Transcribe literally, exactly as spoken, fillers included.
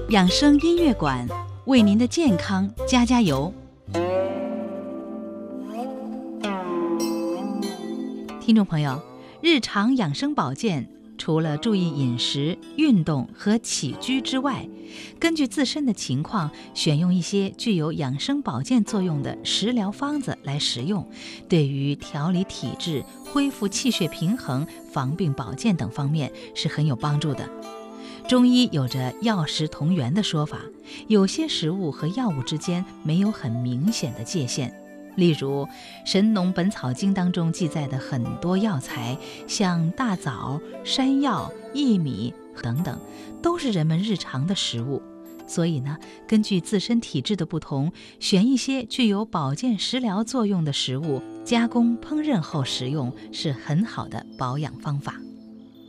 养生音乐馆为您的健康加加油。听众朋友，日常养生保健除了注意饮食、运动和起居之外，根据自身的情况，选用一些具有养生保健作用的食疗方子来食用，对于调理体质、恢复气血平衡、防病保健等方面是很有帮助的。中医有着药食同源的说法，有些食物和药物之间没有很明显的界限。例如《神农本草经》当中记载的很多药材，像大枣、山药、薏米等等，都是人们日常的食物。所以呢，根据自身体质的不同，选一些具有保健食疗作用的食物，加工烹饪后食用是很好的保养方法。